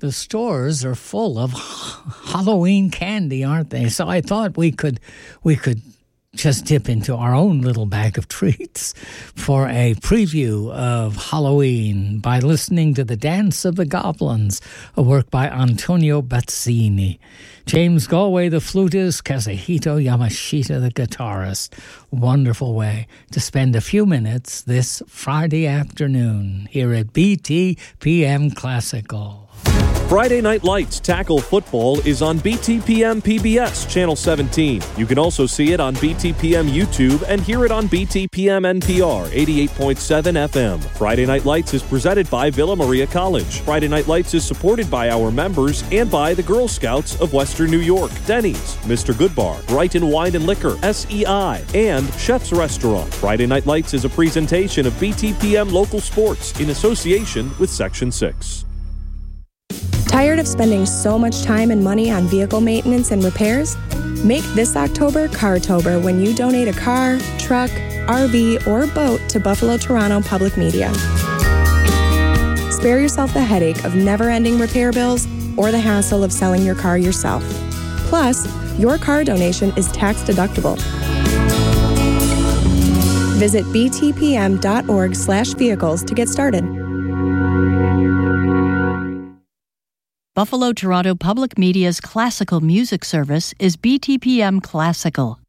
the stores are full of Halloween candy, aren't they? So I thought we could just dip into our own little bag of treats for a preview of Halloween by listening to The Dance of the Goblins, a work by Antonio Bazzini. James Galway, the flutist, Kazuhito Yamashita, the guitarist. Wonderful way to spend a few minutes this Friday afternoon here at BTPM Classical. Friday Night Lights Tackle Football is on BTPM PBS Channel 17. You can also see it on BTPM YouTube and hear it on BTPM NPR 88.7 FM. Friday Night Lights is presented by Villa Maria College. Friday Night Lights is supported by our members and by the Girl Scouts of Western New York, Denny's, Mr. Goodbar, Brighton Wine and Liquor, SEI, and Chef's Restaurant. Friday Night Lights is a presentation of BTPM Local Sports in association with Section 6. Tired of spending so much time and money on vehicle maintenance and repairs? Make this October Cartober when you donate a car, truck, RV, or boat to Buffalo Toronto Public Media. Spare yourself the headache of never-ending repair bills or the hassle of selling your car yourself. Plus, your car donation is tax-deductible. Visit btpm.org/vehicles to get started. Buffalo Toronto Public Media's classical music service is BTPM Classical.